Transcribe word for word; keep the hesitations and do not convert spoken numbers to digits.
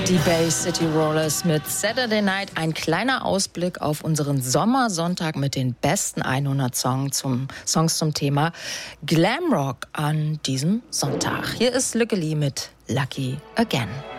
Die Bay City Rollers mit Saturday Night. Ein kleiner Ausblick auf unseren Sommersonntag mit den besten hundert Songs zum, Songs zum Thema Glamrock an diesem Sonntag. Hier ist Lückeli mit Lucky Again.